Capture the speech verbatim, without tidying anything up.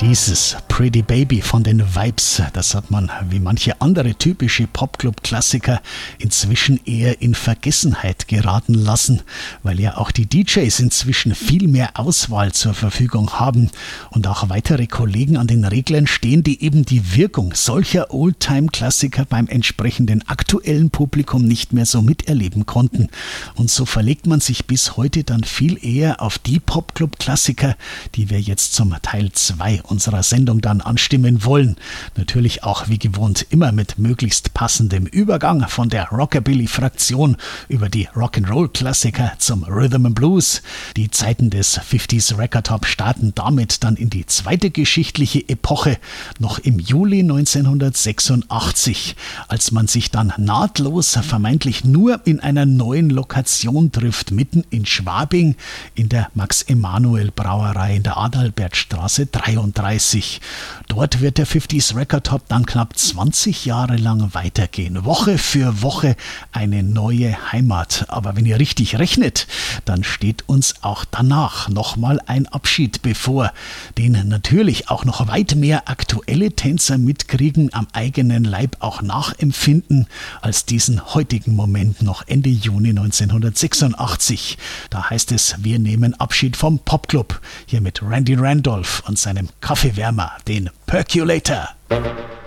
hieß es, Pretty Baby von den Vibes. Das hat man, wie manche andere typische Popclub-Klassiker, inzwischen eher in Vergessenheit geraten lassen, weil ja auch die D Js inzwischen viel mehr Auswahl zur Verfügung haben und auch weitere Kollegen an den Reglern stehen, die eben die Wirkung solcher Oldtime-Klassiker beim entsprechenden aktuellen Publikum nicht mehr so miterleben konnten. Und so verlegt man sich bis heute dann viel eher auf die Popclub-Klassiker, die wir jetzt zum Teil zwei unserer Sendung dann anstimmen wollen. Natürlich auch wie gewohnt immer mit möglichst passendem Übergang von der Rockabilly-Fraktion über die Rock'n'Roll-Klassiker zum Rhythm and Blues. Die Zeiten des fünfziger Record Top starten damit dann in die zweite geschichtliche Epoche, noch im Juli neunzehnhundertsechsundachtzig, als man sich dann nahtlos vermeintlich nur in einer neuen Lokation trifft, mitten in Schwabing in der Max-Emanuel-Brauerei in der Adalbertstraße dreiunddreißig. Dort wird der fünfziger Record Top dann knapp zwanzig Jahre lang weitergehen. Woche für Woche eine neue Heimat. Aber wenn ihr richtig rechnet, dann steht uns auch danach nochmal ein Abschied bevor, den natürlich auch noch weit mehr aktuelle Tänzer mitkriegen, am eigenen Leib auch nachempfinden, als diesen heutigen Moment noch Ende Juni neunzehnhundertsechsundachtzig. Da heißt es, wir nehmen Abschied vom Popclub. Hier mit Randy Randolph und seinem Kaffeewärmer, den Percolator.